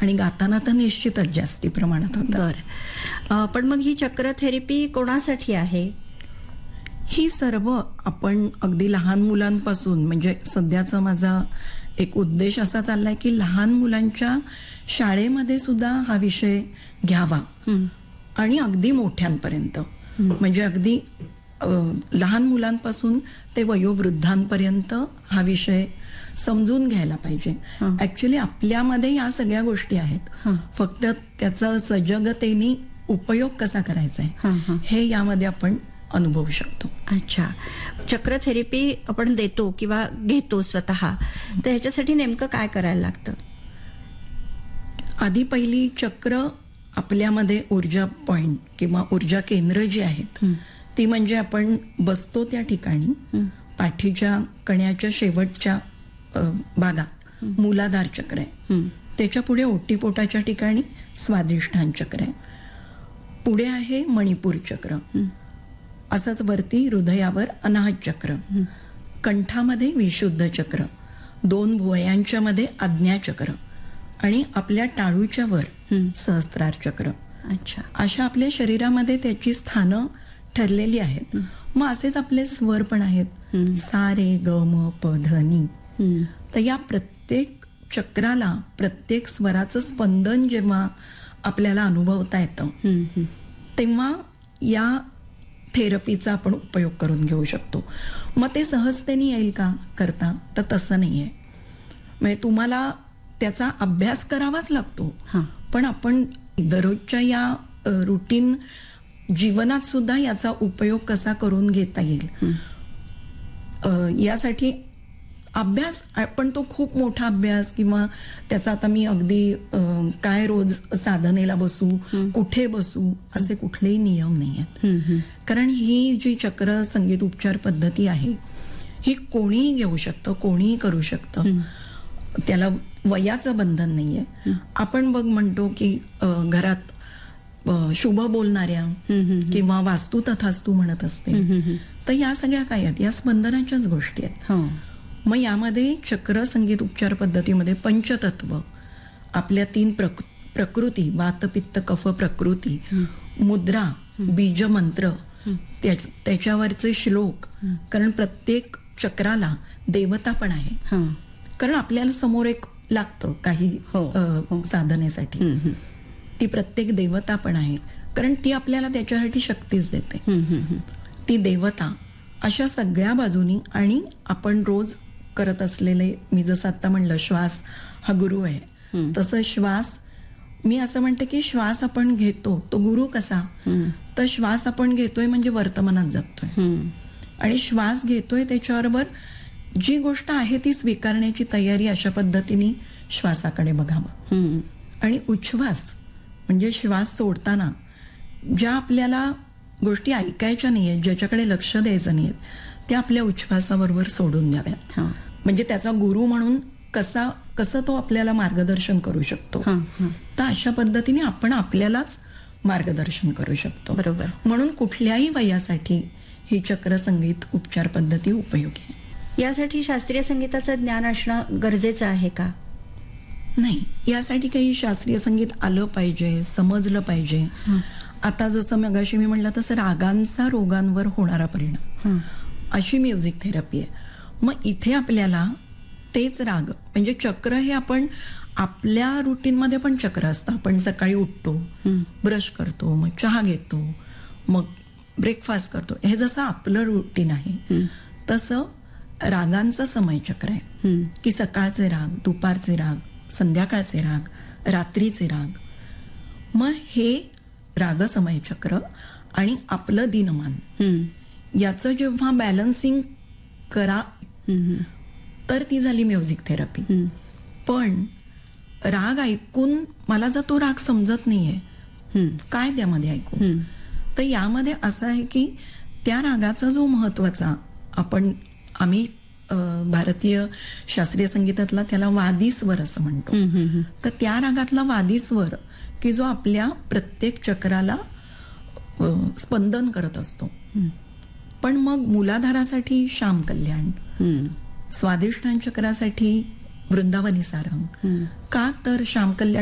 आणि गाताना तर निश्चितच जास्ती प्रमाणात होतं. बरं, पण मग ही चक्र थेरपी कोणासाठी आहे? ही सर्व आपण अगदी लहान मुलांपासून, म्हणजे सध्याचा माझा एक उद्देश असा चाललाय की लहान मुलांच्या शाळेमध्ये सुद्धा हा विषय घ्यावा आणि अगदी मोठ्यांपर्यंत, म्हणजे अगदी लहान मुलांपासून ते वयोवृद्धांपर्यंत हा विषय समजून घ्यायला पाहिजे. ऍक्च्युली आपल्यामध्ये या सगळ्या गोष्टी आहेत, फक्त त्याचा सजगतेने उपयोग कसा करायचा आहे हे यामध्ये आपण अनुभवू शकतो. अच्छा, चक्र थेरपी आपण देतो किंवा घेतो स्वतः, तर ह्याच्यासाठी नेमकं काय करायला लागतं? आधी पहिली चक्र आपल्यामध्ये ऊर्जा पॉइंट किंवा ऊर्जा केंद्र जी आहेत ती म्हणजे आपण बसतो त्या ठिकाणी पाठीच्या कण्याच्या शेवटच्या भागात मूलाधार चक्र आहे. त्याच्या पुढे ओटीपोटाच्या ठिकाणी स्वादिष्ठान चक्र आहे. पुढे आहे मणिपूर चक्र. असंच वरती हृदयावर अनाहत चक्र. कंठामध्ये विशुद्ध चक्र. 2 भुवयांच्या मध्ये आज्ञा चक्र आणि आपल्या टाळूच्या वर सहस्त्रार चक्र. अच्छा, अशा आपल्या शरीरामध्ये त्याची स्थानं ठरलेली आहेत. मग असेच आपले स्वर पण आहेत, सा रे ग म प ध नी. तर या प्रत्येक चक्राला, प्रत्येक स्वराचं स्पंदन जेव्हा आपल्याला अनुभवता येतं तेव्हा या थेरपीचा आपण उपयोग करून घेऊ शकतो. मग ते सहजतेने येईल का करता? तर तसं नाहीये. म्हणजे तुम्हाला त्याचा अभ्यास करावाच लागतो, पण आपण दररोजच्या या रुटीन जीवनात सुद्धा याचा उपयोग कसा करून घेता येईल यासाठी अभ्यास, पण तो खूप मोठा अभ्यास किंवा त्याचा आता मी अगदी काय रोज साधनेला बसू, कुठे बसू, असे कुठलेही नियम नाही आहेत. कारण ही जी चक्र संगीत उपचार पद्धती आहे ही कोणीही घेऊ शकतं, कोणीही करू शकतं. त्याला वयाचं बंधन नाहीये. आपण बघ म्हणतो की घरात शुभ बोलणाऱ्या किंवा वास्तू तथास्तू म्हणत असते, तर या सगळ्या काय आहेत? या स्पंदनाच्याच गोष्टी आहेत. मग यामध्ये चक्र संगीत उपचार पद्धतीमध्ये पंचतत्व, आपल्या 3 प्रकृती, वात पित्त कफ प्रकृती, मुद्रा, बीज मंत्र, त्याच्यावरचे श्लोक, कारण प्रत्येक चक्राला देवता पण आहे. कारण आपल्याला समोर एक लागतं काही साधनेसाठी, ती प्रत्येक देवता पण आहे, कारण ती आपल्याला त्याच्यासाठी शक्तीच देते. ती देवता अशा सगळ्या बाजूनी, आणि आपण रोज करत असलेले, मी जसं आता म्हणलं श्वास हा गुरु आहे, तसं श्वास, मी असं म्हणते की श्वास आपण घेतो तो गुरु कसा? तर श्वास आपण घेतोय म्हणजे वर्तमानात जगतोय, आणि श्वास घेतोय त्याच्याबरोबर जी गोष्ट आहे ती स्वीकारण्याची तयारी, अशा पद्धतीने श्वासाकडे बघावं. आणि उच्छ्वास म्हणजे श्वास सोडताना ज्या आपल्याला गोष्टी ऐकायच्या नाहीयेत, ज्याच्याकडे लक्ष द्यायचं नाहीये, त्या आपल्या उच्छ्वासाबरोबर सोडून द्याव्यात. म्हणजे त्याचा गुरु म्हणून कसं तो आपल्याला मार्गदर्शन करू शकतो, तर अशा पद्धतीने आपण आपल्यालाच मार्गदर्शन करू शकतो. बरोबर. म्हणून कुठल्याही वयासाठी ही चक्र संगीत उपचार पद्धती उपयोगी आहे. यासाठी शास्त्रीय संगीताचं ज्ञान असणं गरजेचं आहे का? नाही, यासाठी काही शास्त्रीय संगीत आलं पाहिजे, समजलं पाहिजे. आता जसं मगाशी मी म्हणलं तसं रागांचा रोगांवर होणारा परिणाम, अशी म्युझिक थेरपी आहे. मग इथे आपल्याला तेच राग, म्हणजे चक्र हे आपण आपल्या रुटीनमध्ये पण चक्र असतं. आपण सकाळी उठतो, ब्रश करतो, मग चहा घेतो, मग ब्रेकफास्ट करतो, हे जसं आपलं रुटीन आहे तसं रागांचं समय चक्र आहे की सकाळचे राग, दुपारचे राग, संध्याकाळचे राग, रात्रीचे राग. मग हे राग समय चक्र आणि आपलं दिनमान याचं जेव्हा बॅलन्सिंग करा तर ती झाली म्युझिक थेरपी. पण राग ऐकून मला जर तो राग समजत नाहीये, काय त्यामध्ये ऐकू, तर यामध्ये असं आहे की त्या रागाचा जो महत्वाचा, आम्ही भारतीय शास्त्रीय संगीतातला त्याला वादी स्वर असं म्हणतो, तर त्या रागातला वादी स्वर की जो आपल्या प्रत्येक चक्राला स्पंदन करत असतो. पण मग मूलाधारासाठी श्याम कल्याण, स्वादिष्ठान चक्रासाठी वृंदावनी सारंग, का तर श्याम कल्याण